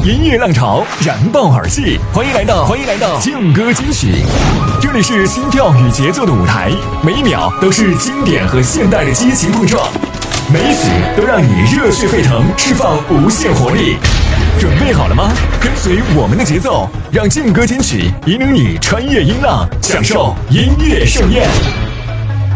音乐浪潮燃爆耳际，欢迎来到劲歌金曲，这里是心跳与节奏的舞台，每一秒都是经典和现代的激情碰撞，每一曲都让你热血沸腾，释放无限活力。准备好了吗？跟随我们的节奏，让劲歌金曲引领你穿越音浪，享受音乐盛宴。